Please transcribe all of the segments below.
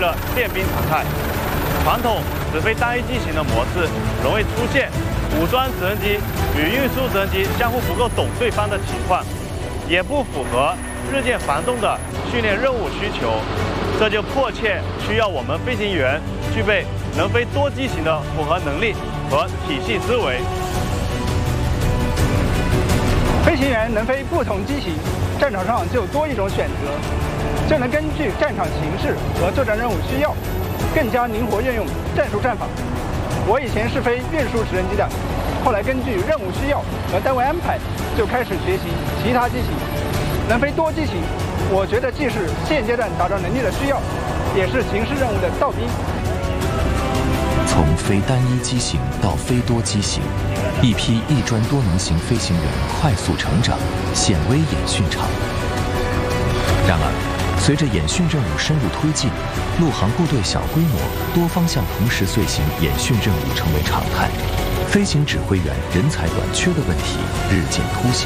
了练兵常态。传统只飞单一机型的模式容易出现武装直升机与运输直升机相互不够懂对方的情况，也不符合日渐繁重的训练任务需求。这就迫切需要我们飞行员具备能飞多机型的复合能力和体系思维。 飞行员能飞不同机型，战场上就多一种选择，就能根据战场形势和作战任务需要，更加灵活运用战术战法。我以前是飞运输直升机的，后来根据任务需要和单位安排，就开始学习其他机型，能飞多机型。我觉得既是现阶段打仗能力的需要，也是行事任务的倒逼。 从非单一机型到非多机型，一批一专多能型飞行员快速成长，显微演训场。然而，随着演训任务深入推进，陆航部队小规模、多方向同时遂行演训任务成为常态，飞行指挥员人才短缺的问题日渐凸显。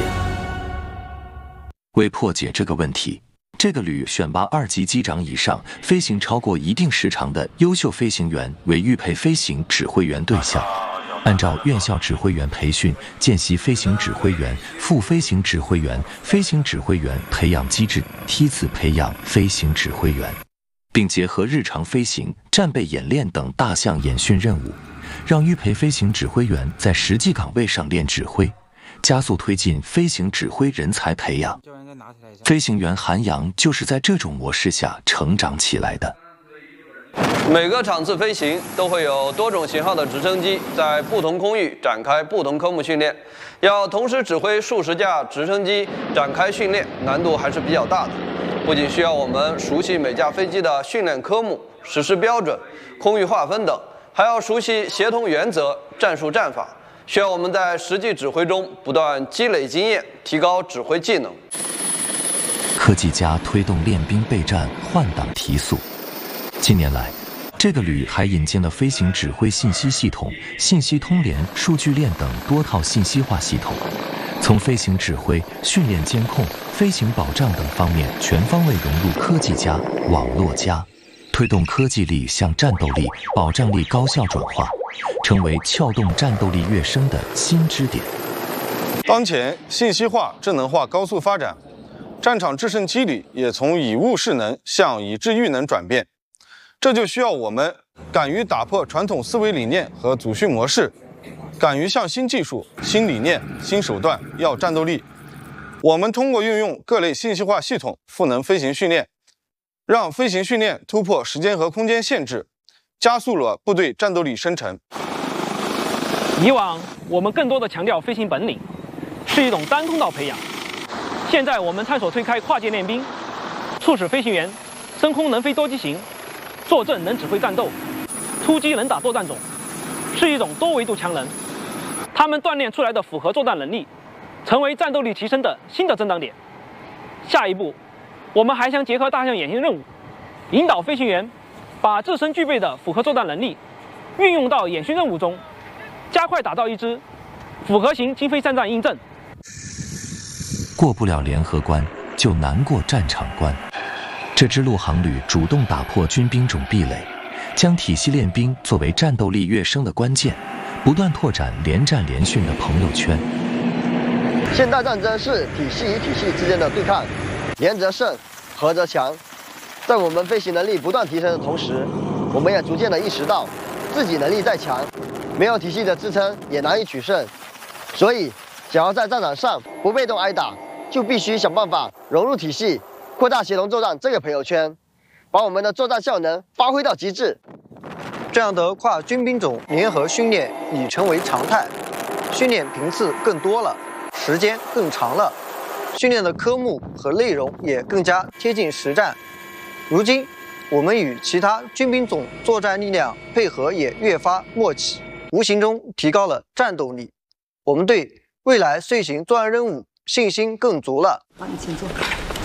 为破解这个问题，这个旅选拔2级机长以上、飞行超过一定时长的优秀飞行员为预配飞行指挥员对象，按照院校指挥员培训、见习飞行指挥员、副飞行指挥员、飞行指挥员培养机制梯次培养飞行指挥员，并结合日常飞行、战备演练等大项演训任务，让预配飞行指挥员在实际岗位上练指挥，加速推进飞行指挥人才培养。飞行员韩阳就是在这种模式下成长起来的。 每个场次飞行都会有多种型号的直升机在不同空域展开不同科目训练，要同时指挥数十架直升机展开训练，难度还是比较大的。不仅需要我们熟悉每架飞机的训练科目、实施标准、空域划分等，还要熟悉协同原则、战术战法，需要我们在实际指挥中不断积累经验，提高指挥技能。 科技家推动练兵备战换挡提速。近年来，这个旅还引进了飞行指挥信息系统、信息通联、数据链等多套信息化系统，从飞行指挥、训练监控、飞行保障等方面全方位融入科技加、网络加，推动科技力向战斗力、保障力高效转化，成为撬动战斗力跃升的新支点。 当前信息化、智能化高速发展，战场制胜机理也从以物势能向以智驭能转变，这就需要我们敢于打破传统思维理念和组训模式，敢于向新技术、新理念、新手段要战斗力。我们通过运用各类信息化系统赋能飞行训练，让飞行训练突破时间和空间限制，加速了部队战斗力生成。 以往我们更多的强调飞行本领，是一种单通道培养。现在我们探索推开跨界练兵，促使飞行员升空能飞多机型，坐镇能指挥战斗，突击能打作战种，是一种多维度强能。他们锻炼出来的复合作战能力，成为战斗力提升的新的增长点。下一步，我们还将结合大项演训任务，引导飞行员把自身具备的复合作战能力运用到演训任务中，加快打造一支复合型经飞三战印证。 过不了联合关，就难过战场关。这支陆航旅主动打破军兵种壁垒，将体系练兵作为战斗力跃升的关键，不断拓展联战联训的朋友圈。 现代战争是体系与体系之间的对抗，联则胜，合则强。在我们飞行能力不断提升的同时，我们也逐渐地意识到，自己能力再强，没有体系的支撑也难以取胜。所以，想要在战场上不被动挨打，就必须想办法融入体系，扩大协同作战这个朋友圈，把我们的作战效能发挥到极致。 这样的跨军兵种联合训练已成为常态，训练频次更多了，时间更长了，训练的科目和内容也更加贴近实战。如今，我们与其他军兵种作战力量配合也越发默契，无形中提高了战斗力。我们对未来遂行作战任务信心更足了。 你请坐。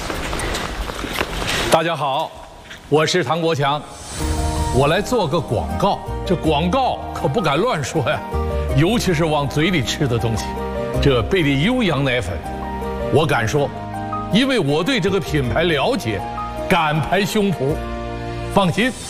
大家好，我是唐国强，我来做个广告。这广告可不敢乱说呀，尤其是往嘴里吃的东西。这贝利优羊奶粉，我敢说，因为我对这个品牌了解，敢拍胸脯，放心。